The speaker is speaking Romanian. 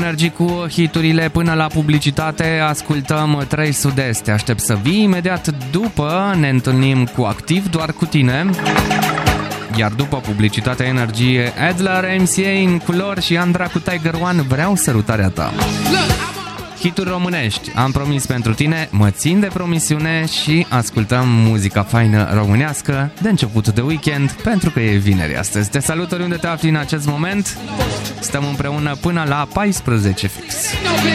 Energy cu hiturile până la publicitate. Ascultăm 3 Sud-Est. Te aștept să vii. Imediat după ne întâlnim cu Activ, doar cu tine. Iar după publicitatea Energie, Adler, MCA în culori și Andra cu Tiger One, Vreau sărutarea ta. Hituri românești, am promis pentru tine, mă țin de promisiune și ascultăm muzica faină românească de început de weekend, pentru că e vineri astăzi. Te salut oriunde te afli în acest moment. Stăm împreună până la 14 fix.